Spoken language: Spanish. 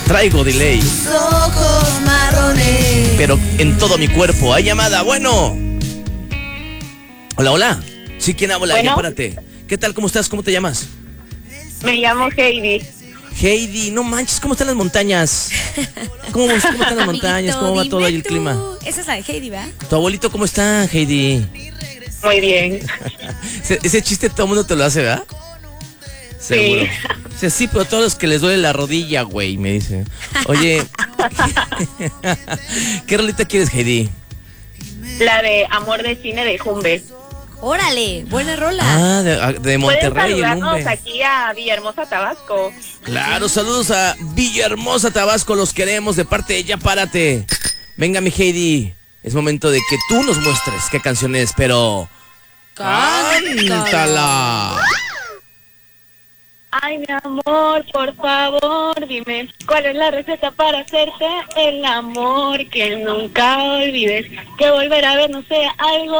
Traigo delay. Ojos marrones. Pero en todo mi cuerpo. Hay llamada, bueno. Hola, hola. Sí, ¿quién habla? Bueno. Espérate. ¿Qué tal? ¿Cómo estás? ¿Cómo te llamas? Me llamo Heidi. Heidi, no manches, ¿cómo están las montañas? ¿Cómo están las montañas? ¿Cómo va todo ahí el clima? Esa es la de Heidi, ¿verdad? ¿Tu abuelito cómo está, Heidi? Muy bien. Ese chiste todo el mundo te lo hace, ¿verdad? Seguro. Sí, sí, pero a todos los que les duele la rodilla, güey, me dice. Oye, ¿qué rolita quieres, Heidi? La de Amor de Cine de Jumbe. Órale, buena rola. Ah, de Pueden Monterrey, el saludarnos Lumbe. aquí a Villahermosa, Tabasco. Claro, saludos a Villahermosa, Tabasco, los queremos de parte de Ya Párate. Venga, mi Heidi, es momento de que tú nos muestres qué canción es, pero... ¡cántala! Ay, mi amor, por favor, dime cuál es la receta para hacerte el amor que nunca olvides, que volver a ver no sea algo